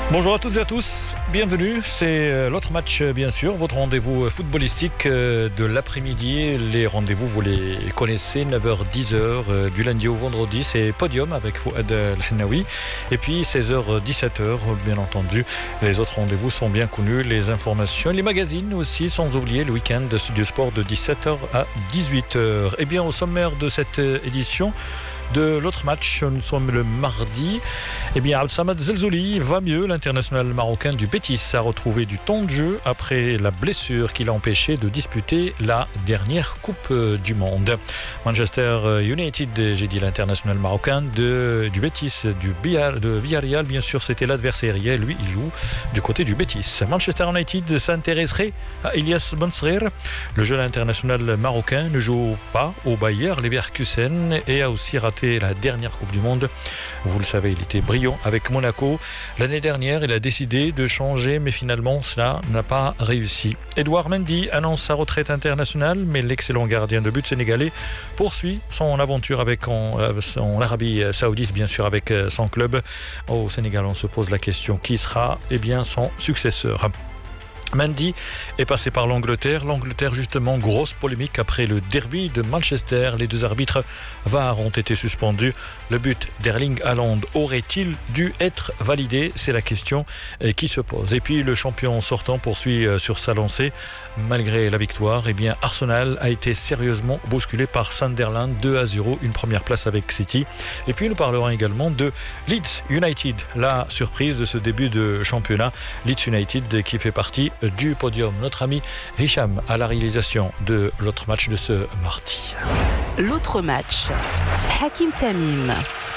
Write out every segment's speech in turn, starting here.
Bonjour à toutes et à tous, bienvenue, c'est l'autre match bien sûr, votre rendez-vous footballistique de l'après-midi. Les rendez-vous vous les connaissez, 9h, 10h du lundi au vendredi, c'est Podium avec Fouad El-Hennaoui. Et puis 16h, 17h bien entendu, les autres rendez-vous sont bien connus, les informations, les magazines aussi, sans oublier le week-end de Studio Sport de 17h à 18h. Et bien au sommaire de cette édition de l'autre match, nous sommes le mardi. Eh bien, Abdelsamad Zelzouli va mieux. L'international marocain du Betis a retrouvé du temps de jeu après la blessure qui l'a empêché de disputer la dernière Coupe du Monde. Manchester United, j'ai dit l'international marocain du Betis, de Villarreal, bien sûr, c'était l'adversaire hier. Lui, il joue du côté du Betis. Manchester United s'intéresserait à Ilyas Benseghir. Le jeune international marocain ne joue pas au Bayer Leverkusen et a aussi raté la dernière Coupe du Monde. Vous le savez, il était brillant avec Monaco. L'année dernière, il a décidé de changer, mais finalement, cela n'a pas réussi. Edouard Mendy annonce sa retraite internationale, mais l'excellent gardien de but sénégalais poursuit son aventure en Arabie Saoudite, bien sûr, avec son club. Au Sénégal, on se pose la question, qui sera son successeur? Mendy est passé par l'Angleterre. L'Angleterre, justement, grosse polémique après le derby de Manchester. Les deux arbitres VAR ont été suspendus. Le but d'Erling Haaland aurait-il dû être validé? C'est la question qui se pose. Et puis, le champion sortant poursuit sur sa lancée. Malgré la victoire, eh bien, Arsenal a été sérieusement bousculé par Sunderland 2-0, une première place avec City. Et puis, nous parlerons également de Leeds United, la surprise de ce début de championnat. Leeds United qui fait partie du podium. Notre ami Hicham à la réalisation de l'autre match de ce mardi. L'autre match, Hakim Tamim.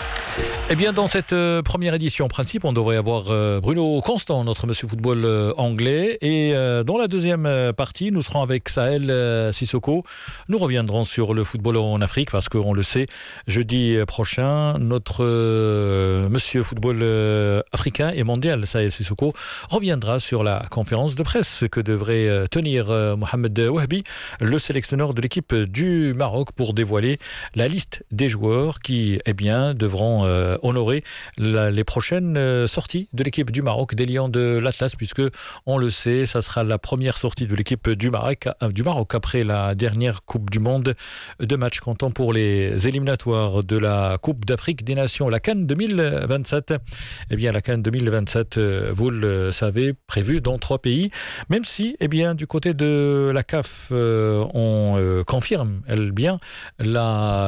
Eh bien, dans cette première édition, en principe, on devrait avoir Bruno Constant, notre monsieur football anglais. Et dans la deuxième partie, nous serons avec Sahel Sissoko. Nous reviendrons sur le football en Afrique parce qu'on le sait, jeudi prochain, notre monsieur football africain et mondial, Sahel Sissoko, reviendra sur la conférence de presse que devrait tenir Mohamed Wahbi, le sélectionneur de l'équipe du Maroc, pour dévoiler la liste des joueurs qui, devront honorer les prochaines sorties de l'équipe du Maroc, des Lions de l'Atlas, puisque on le sait, ça sera la première sortie de l'équipe du Maroc après la dernière Coupe du Monde. Deux matchs comptant pour les éliminatoires de la Coupe d'Afrique des Nations, la CAN 2027. Eh bien, la CAN 2027, vous le savez, prévue dans 3 pays, même si, du côté de la CAF, on confirme, la